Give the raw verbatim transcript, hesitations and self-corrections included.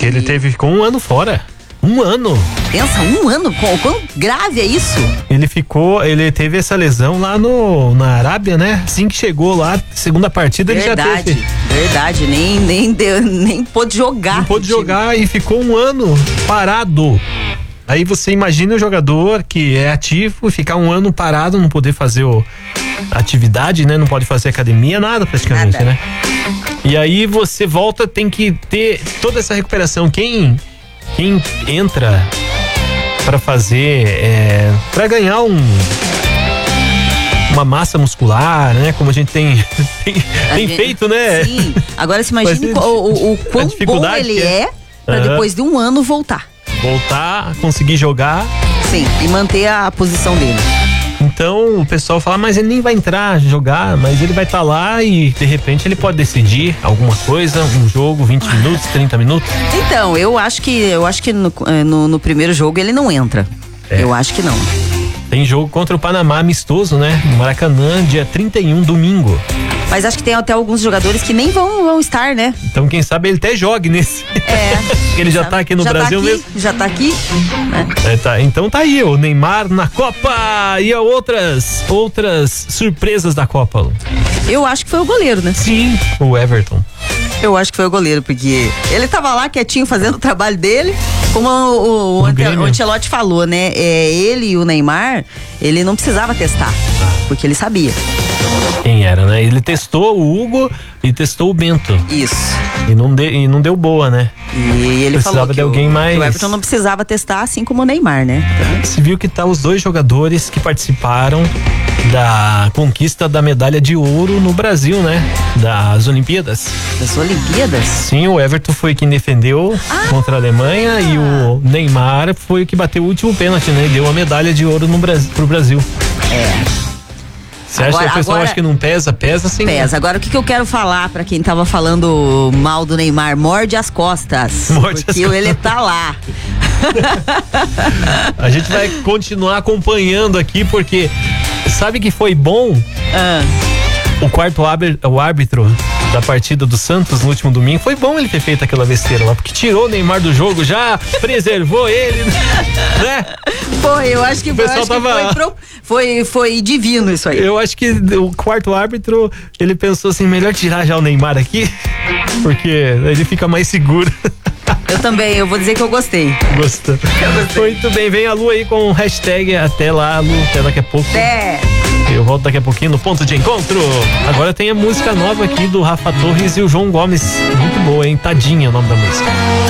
ele teve, ficou um ano fora. Um ano. Pensa, um ano? Quão, quão grave é isso? Ele ficou, ele teve essa lesão lá no, na Arábia, né? Assim que chegou lá, segunda partida, verdade, ele já teve. Verdade, nem, nem, deu, nem pôde jogar. Não pôde jogar e ficou um ano parado. Aí você imagina o jogador que é ativo, ficar um ano parado, não poder fazer o, a atividade, né? Não pode fazer academia, nada praticamente, nada. Né? E aí você volta, tem que ter toda essa recuperação. Quem... Quem entra para fazer, é, para ganhar um, uma massa muscular, né? Como a gente tem, tem, tem gente, feito, né? Sim. Agora se imagine o, o, o quão bom ele é, é para uhum. depois de um ano voltar. Voltar, conseguir jogar. Sim, e manter a posição dele. Então o pessoal fala, mas ele nem vai entrar, jogar, mas ele vai estar tá lá e de repente ele pode decidir alguma coisa, um jogo, vinte minutos, trinta minutos. Então, eu acho que eu acho que no, no, no primeiro jogo ele não entra. É. Eu acho que não. Tem jogo contra o Panamá amistoso, né? No Maracanã, dia trinta e um, domingo. Mas acho que tem até alguns jogadores que nem vão, vão estar, né? Então quem sabe ele até jogue nesse. É. Ele já, já tá aqui no já Brasil tá aqui, mesmo. Já tá aqui. Né? É, tá. Então tá aí, o Neymar na Copa e outras, outras surpresas da Copa. Eu acho que foi o goleiro, né? Sim, o Everton. Eu acho que foi o goleiro, porque ele tava lá quietinho fazendo o trabalho dele, como o, o, o, Ante, o Ancelotti falou, né? É, ele e o Neymar, ele não precisava testar, porque ele sabia. Quem era, né? Ele testou o Hugo e testou o Bento. Isso. E não, de, e não deu boa, né? E ele precisava falou que de alguém o, mais... que o Everton não precisava testar, assim como o Neymar, né? Se viu que tá os dois jogadores que participaram da conquista da medalha de ouro no Brasil, né? Das Olimpíadas. Das Olimpíadas? Sim, o Everton foi quem defendeu ah! contra a Alemanha e o Neymar foi o que bateu o último pênalti, né? E deu a medalha de ouro no Brasil, pro Brasil. É. Você acha que o pessoal acha que não pesa? Pesa sim. Pesa. Agora o que, que eu quero falar pra quem tava falando mal do Neymar? Morde as costas. Morde porque as costas. Ele tá lá. A gente vai continuar acompanhando aqui porque sabe que foi bom? Ah. O quarto árbitro, o árbitro da partida do Santos no último domingo, foi bom ele ter feito aquela besteira lá, porque tirou o Neymar do jogo, já preservou ele, né? Foi, eu acho que, o pessoal acho tava... que foi, pro, foi, foi divino isso aí. Eu acho que o quarto árbitro, ele pensou assim, melhor tirar já o Neymar aqui, porque ele fica mais seguro. Eu também, eu vou dizer que eu gostei. Gostou. Eu gostei. Muito bem, vem a Lu aí com o hashtag até lá, Lu, até daqui a pouco. Até. Eu volto daqui a pouquinho no ponto de encontro. Agora tem a música nova aqui do Rafa Torres e o João Gomes. Muito boa, hein? Tadinha é o nome da música.